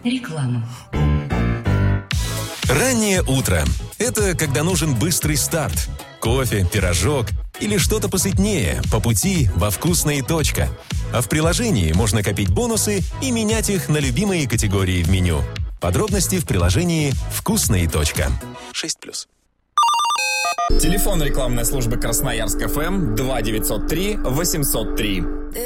Реклама. Раннее утро – это когда нужен быстрый старт. Кофе, пирожок или что-то посытнее по пути во «Вкусная точка». А в приложении можно копить бонусы и менять их на любимые категории в меню. Подробности в приложении «Вкусная точка». 6+. Телефон рекламной службы Красноярск ФМ 2903 803.